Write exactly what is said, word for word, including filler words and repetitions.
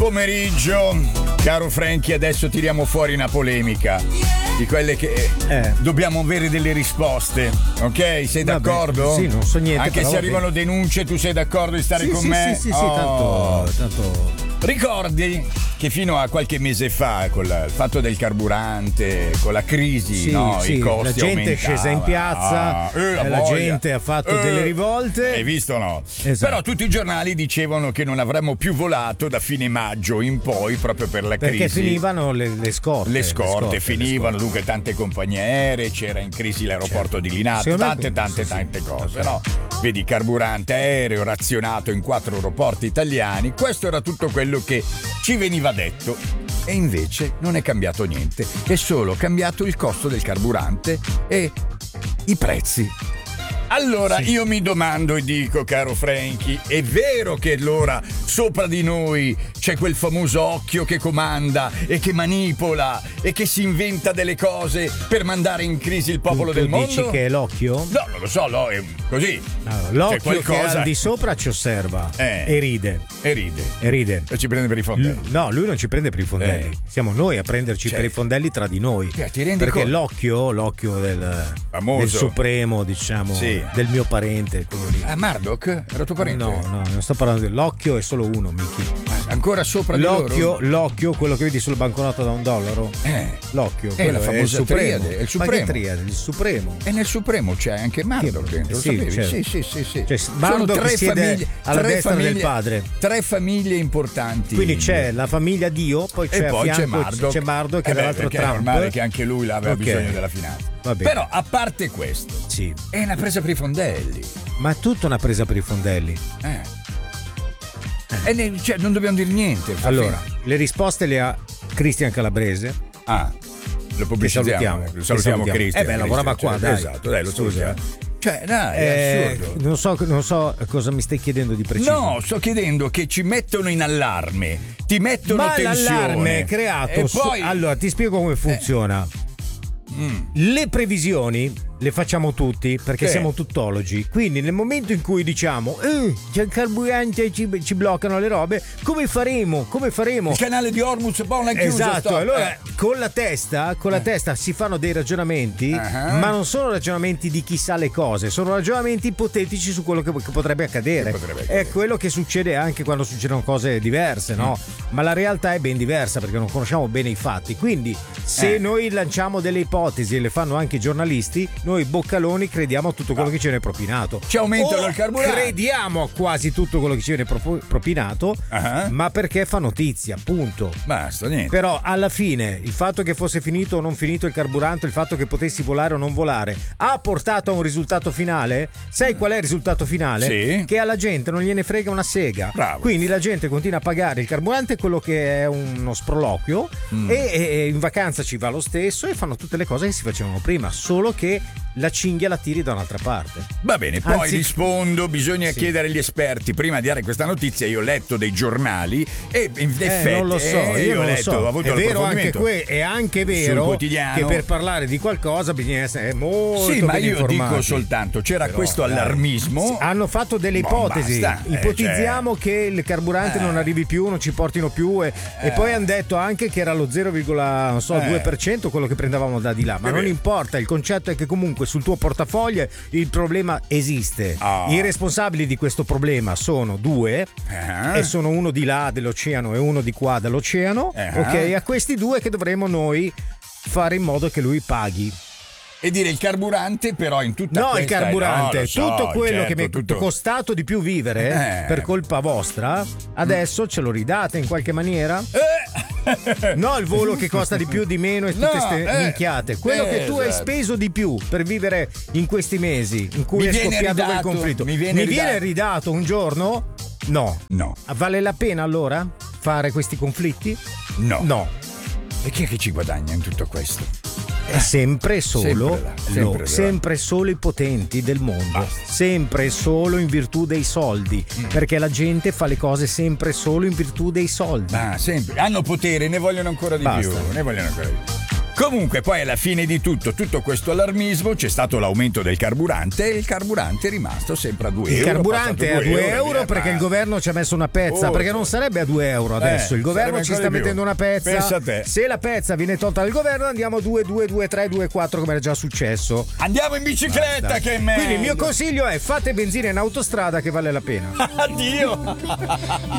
pomeriggio, caro Frankie, adesso tiriamo fuori una polemica di quelle che eh. dobbiamo avere delle risposte, ok? Sei Vabbè, d'accordo? Sì, non so niente. Anche se arrivano vabbè. denunce, tu sei d'accordo di stare sì, con sì, me? Sì, sì, sì, oh. tanto, tanto. Ricordi che fino a qualche mese fa, con il fatto del carburante, con la crisi, sì, no, sì, i costi la gente è scesa in piazza, ah, eh, la, e la gente ha fatto eh, delle rivolte. Hai visto, no? Esatto. Però tutti i giornali dicevano che non avremmo più volato da fine maggio in poi, proprio per la Perché crisi. Perché finivano le, le scorte. Le scorte, le scorte finivano, le scorte. Dunque tante compagnie aeree, c'era in crisi l'aeroporto certo. di Linate, Secondo tante me, tante sì, tante sì, cose, sì. no? Vedi, carburante aereo razionato in quattro aeroporti italiani, questo era tutto quello che ci veniva detto. E invece non è cambiato niente, è solo cambiato il costo del carburante e i prezzi. Allora sì. Io mi domando e dico, caro Frankie, è vero che allora sopra di noi c'è quel famoso occhio che comanda e che manipola e che si inventa delle cose per mandare in crisi il popolo tu, del tu mondo? Dici che è l'occhio? No, non lo so, no, è così. Allora, l'occhio qualcosa... che al di sopra ci osserva eh. e ride. E ride. E ride. E ci prende per i fondelli. L- no, lui non ci prende per i fondelli. Eh. Siamo noi a prenderci cioè. per i fondelli tra di noi. Cioè, ti rendi Perché conto? l'occhio, l'occhio del, del supremo, diciamo, sì. del mio parente. Lì. Ah, Murdoch? Era tuo parente? No, no, non sto parlando dell'occhio, è solo uno, Miki. Ancora sopra l'occhio, di loro? L'occhio, quello che vedi sul banconoto da un dollaro. Eh. L'occhio, è la famosa è il triade, è il supremo. Ma che triade? Il supremo. E nel supremo c'è anche Murdoch dentro, sì, lo sapevi? certo. Sì, sì, sì, sì. Cioè, sono tre famiglie alla tre destra famiglie, del padre. Tre famiglie importanti. Quindi c'è la famiglia Dio, poi c'è e poi a fianco, c'è Murdoch. c'è Murdoch che eh è l'altro beh, Trump. È normale che anche lui aveva okay. bisogno della finanza. Però a parte questo, sì. è una presa per i fondelli. Ma è tutta una presa per i fondelli. Eh. E ne, cioè, non dobbiamo dire niente. Allora, fine. le risposte le ha Cristian Calabrese. Ah, lo pubblicizziamo. Salutiamo, lo salutiamo Cristian. Eh beh, lavorava qua, cioè, dai. Esatto, dai, lo Scusa. salutiamo. Cioè, dai, è eh, assurdo. Non so, non so cosa mi stai chiedendo di preciso. No, sto chiedendo che ci mettono in allarme, ti mettono Ma tensione. l'allarme è creato. E Su... poi... Allora, ti spiego come funziona. Eh. Mm. Le previsioni le facciamo tutti perché sì. siamo tuttologi. Quindi nel momento in cui diciamo eh, c'è il carburante, ci, ci bloccano le robe, come faremo? Come faremo? Il canale di Hormuz poi non è chiuso. Esatto, sto. allora eh. con la testa, con la eh. testa si fanno dei ragionamenti, uh-huh. ma non sono ragionamenti di chissà le cose, sono ragionamenti ipotetici su quello che, che potrebbe accadere. Che potrebbe accadere. È quello che succede anche quando succedono cose diverse, no? Mm. Ma la realtà è ben diversa perché non conosciamo bene i fatti. Quindi se eh. noi lanciamo delle ipotesi e le fanno anche i giornalisti, noi boccaloni crediamo a tutto quello no. che ci viene propinato. Ci aumentano o il carburante. Crediamo a quasi tutto quello che ci viene pro- propinato, uh-huh. ma perché fa notizia, punto. Basta, niente. Però alla fine il fatto che fosse finito o non finito il carburante, il fatto che potessi volare o non volare, ha portato a un risultato finale? Sai qual è il risultato finale? Sì. Che alla gente non gliene frega una sega. Bravo. Quindi la gente continua a pagare il carburante, quello che è uno sproloquio, mm. e, e in vacanza ci va lo stesso e fanno tutte le cose che si facevano prima, solo che la cinghia la tiri da un'altra parte. Va bene, poi Anzi, rispondo, bisogna sì. chiedere agli esperti. Prima di dare questa notizia io ho letto dei giornali e in effetti eh, non lo so, eh, io, io non ho lo letto, so. ho avuto è vero anche que- è anche vero che per parlare di qualcosa bisogna essere molto sì, ma ben io informati. Dico soltanto c'era Però, questo dai, allarmismo. Hanno fatto delle ipotesi. Basta, eh, Ipotizziamo cioè... che il carburante eh. non arrivi più, non ci portino più e, eh. e poi hanno detto anche che era lo zero virgola due per cento quello che prendevamo da di là, ma eh non beh. importa, il concetto è che comunque sul tuo portafoglio il problema esiste. Oh. I responsabili di questo problema sono due uh-huh. e sono uno di là dell'oceano e uno di qua dall'oceano, uh-huh. ok? A questi due che dovremo noi fare in modo che lui paghi. E dire il carburante però in tutta no questa... il carburante no, so, tutto quello certo, che mi è tutto... costato di più vivere eh. per colpa vostra adesso mm. ce lo ridate in qualche maniera eh. no il volo che costa di più di meno e tutte queste no, eh. minchiate quello eh, che tu esatto. hai speso di più per vivere in questi mesi in cui mi è scoppiato ridato, quel conflitto mi viene, mi ridato. viene ridato un giorno no no vale la pena allora fare questi conflitti no no e chi è che ci guadagna in tutto questo? È sempre solo sempre, là, sempre, lo, sempre solo i potenti del mondo. Basta. Sempre solo in virtù dei soldi. Mm. Perché la gente fa le cose sempre solo in virtù dei soldi. Ah, sempre. Hanno potere, ne vogliono ancora di Basta. più. Ne vogliono ancora di più. Comunque poi alla fine di tutto, tutto questo allarmismo, c'è stato l'aumento del carburante e il carburante è rimasto sempre a due il euro. Il carburante è a due euro, euro perché il governo ci ha messo una pezza, oh, perché non sarebbe a due euro adesso, eh, il governo ci sta mettendo una pezza. Pensa a te. Se la pezza viene tolta dal governo andiamo a due, due, due, tre, due, quattro come era già successo. Andiamo in bicicletta. Basta. Che è meglio. Quindi il mio consiglio è fate benzina in autostrada che vale la pena. Addio.